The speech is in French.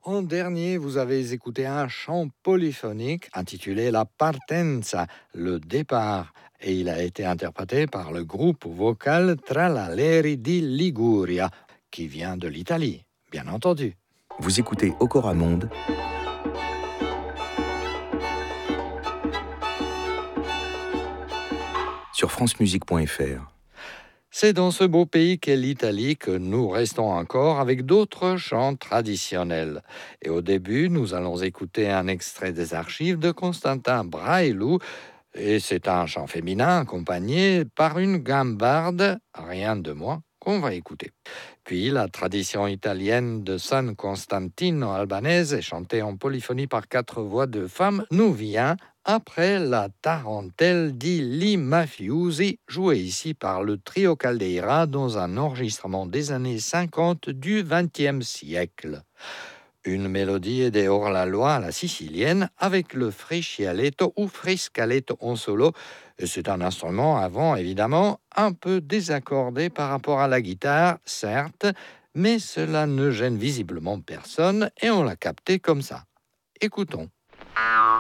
En dernier, vous avez écouté un chant polyphonique intitulé La Partenza, le départ, et il a été interprété par le groupe vocal Tralaleri di Liguria, qui vient de l'Italie, bien entendu. Vous écoutez Okora Monde sur francemusique.fr. C'est dans ce beau pays qu'est l'Italie que nous restons encore avec d'autres chants traditionnels. Et au début, nous allons écouter un extrait des archives de Constantin Brailu. Et c'est un chant féminin accompagné par une gambarde, rien de moins, qu'on va écouter. Puis la tradition italienne de San Costantino Albanese, chantée en polyphonie par 4 voix de femmes, nous vient après la tarentelle d'Ili Mafiusi, jouée ici par le trio Caldeira dans un enregistrement des années 50 du XXe siècle. Une mélodie aidée hors la loi à la sicilienne avec le friscialetto ou friscaletto en solo. Et c'est un instrument avant, évidemment, un peu désaccordé par rapport à la guitare, certes, mais cela ne gêne visiblement personne et on l'a capté comme ça. Écoutons.